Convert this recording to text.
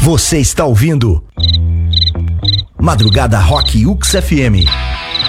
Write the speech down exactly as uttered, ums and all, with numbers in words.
Você está ouvindo Madrugada Rock U X F M.